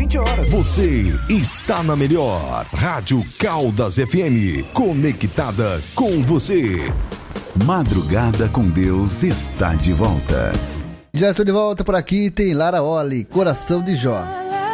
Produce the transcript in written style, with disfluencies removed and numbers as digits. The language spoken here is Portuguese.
20 horas. Você está na melhor Rádio Caldas FM, conectada com você. Madrugada com Deus está de volta. Já estou de volta por aqui, tem Lara Oli, Coração de Jó.